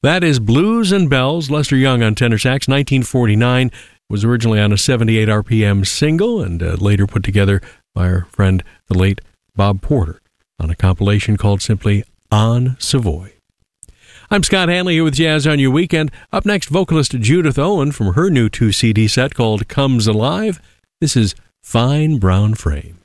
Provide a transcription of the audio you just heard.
That is Blues and Bells, Lester Young on tenor sax, 1949. Was originally on a 78 RPM single and later put together by our friend, the late Bob Porter, on a compilation called simply On Savoy. I'm Scott Hanley here with Jazz on Your Weekend. Up next, vocalist Judith Owen from her new 2-CD set called Comes Alive. This is Fine Brown Frame.